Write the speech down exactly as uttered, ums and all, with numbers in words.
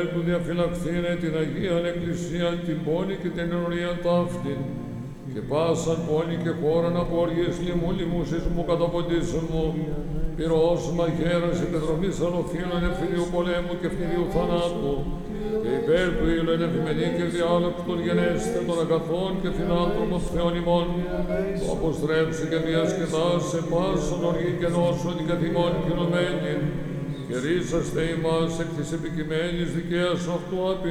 υπέρ του διαφυλαχθήνε την Αγίαν Εκκλησίαν, την πόλη και την ενορία ταύτην, και πάσαν πόλη και χώραν από όργιες λοιμού λοιμού σεισμού καταποντήσεων μου, πυρός μαχαίρας επεδρομής αλοφύλων ευθυνίου πολέμου και ευθυνίου θανάτου, και υπέρ του ήλου εν ευημενή και διάλεκτον γενέστε των αγαθών και φιλάνθρωπων Θεών ημών, το αποστρέψει και διασκεδάσε πάσον οργή και νόσο την καθημών κοινωμένη, και ρίσαστε ημάς εκ της επικειμένης δικαίας αυτού απειλή.